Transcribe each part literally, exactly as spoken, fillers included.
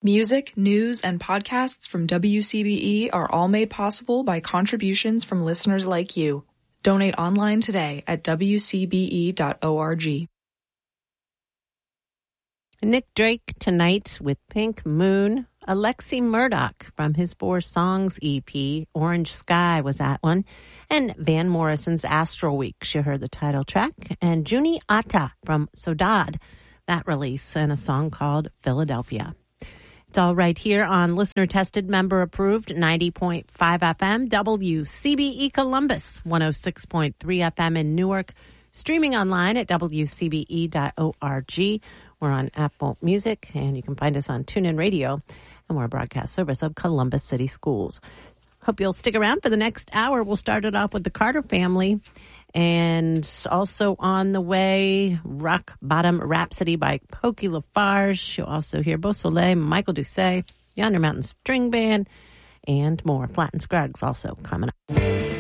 Music, news, and podcasts from W C B E are all made possible by contributions from listeners like you. Donate online today at w c b e dot org. Nick Drake tonight with Pink Moon. Alexi Murdoch from his Four Songs E P, Orange Sky, was that one. And Van Morrison's Astral Week, she heard the title track. And Juni Atta from Sodad, that release, and a song called Philadelphia. It's all right here on listener-tested, member-approved ninety point five F M, W C B E Columbus, one oh six point three F M in Newark, streaming online at w c b e dot org. We're on Apple Music, and you can find us on TuneIn Radio, and we're a broadcast service of Columbus City Schools. Hope you'll stick around for the next hour. We'll start it off with the Carter Family. And also on the way, Rock Bottom Rhapsody by Pokey Lafarge. You'll also hear Beau Soleil, Michael Doucet, Yonder Mountain String Band, and more. Flat and Scruggs also coming up.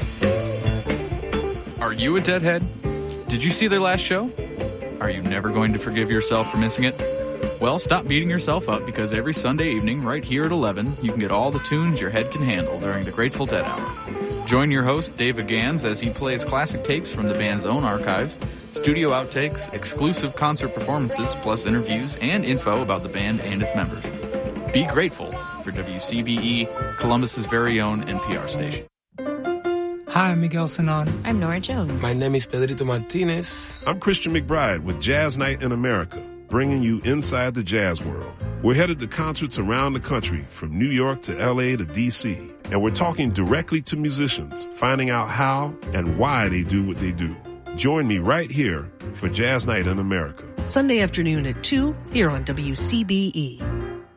Are you a Deadhead? Did you see their last show? Are you never going to forgive yourself for missing it? Well, stop beating yourself up, because every Sunday evening, right here at eleven, you can get all the tunes your head can handle during the Grateful Dead Hour. Join your host, David Gans, as he plays classic tapes from the band's own archives, studio outtakes, exclusive concert performances, plus interviews and info about the band and its members. Be grateful for W C B E, Columbus's very own N P R station. Hi, I'm Miguel Sanon. I'm Nora Jones. My name is Pedrito Martinez. I'm Christian McBride with Jazz Night in America, bringing you inside the jazz world. We're headed to concerts around the country, from New York to L A to D C, and we're talking directly to musicians, finding out how and why they do what they do. Join me right here for Jazz Night in America. Sunday afternoon at two, here on W C B E.